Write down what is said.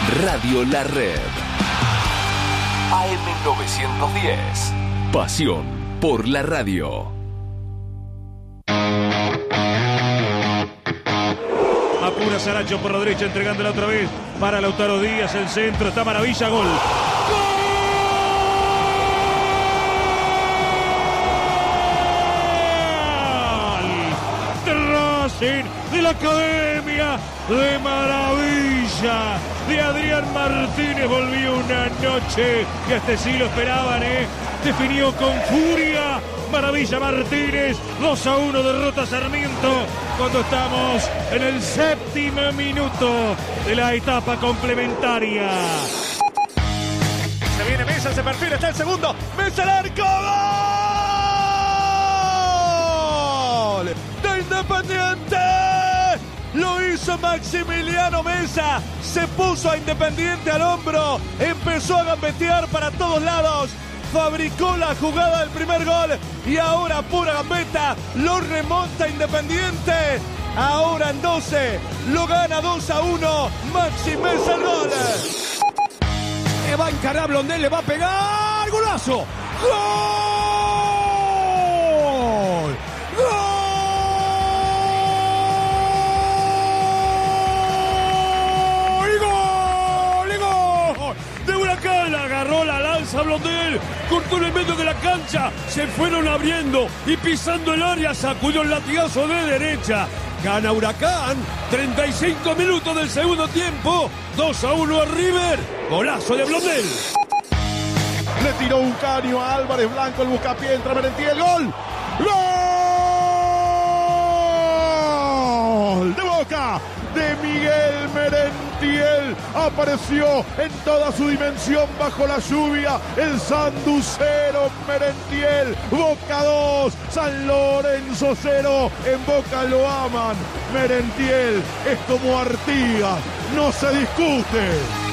Radio La Red. AM910. Pasión por la radio. Apura Saracho por la derecha, entregándola otra vez para Lautaro Díaz, el centro, está Maravilla, gol. De la Academia de Maravilla de Adrián Martínez, volvió una noche que hasta sí lo esperaban, definió con furia Maravilla Martínez. 2-1 derrota Sarmiento cuando estamos en el 7º minuto de la etapa complementaria. Se viene Mesa, se perfila, está el segundo, Mesa al arco, ¡gol! ¡De Independiente! Lo hizo Maximiliano Mesa, se puso a Independiente al hombro, empezó a gambetear para todos lados, fabricó la jugada del primer gol y ahora pura gambeta, lo remonta Independiente. Ahora en 12, lo gana 2-1, Maxi Mesa el gol. Va a encarar Blondel, le va a pegar, golazo, ¡gol! ¡Gol! La agarró, la lanza Blondel, cortó en el medio de la cancha, se fueron abriendo y pisando el área, sacudió el latigazo de derecha. Gana Huracán, 35 minutos del segundo tiempo, 2-1 a River, golazo de Blondel. Le tiró un caño a Álvarez Blanco, el buscapié, entra Merentiel, gol. ¡Gol! De Boca, de Miguel Merentiel, apareció en toda su dimensión bajo la lluvia, el sanducero Merentiel. Boca 2, San Lorenzo 0, en Boca lo aman. Merentiel es como Artigas, no se discute.